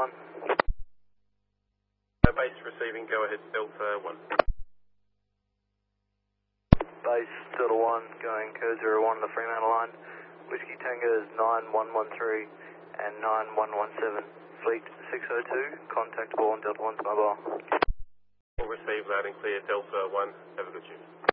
1. Base receiving, go ahead, Delta 1. Base Delta 1 going code 01 on the Fremantle line. Whiskey Tango is 9113 and 9117. Fleet 602, contactable on Delta 1's mobile. We'll receive loud and clear, Delta 1. Have a good shift.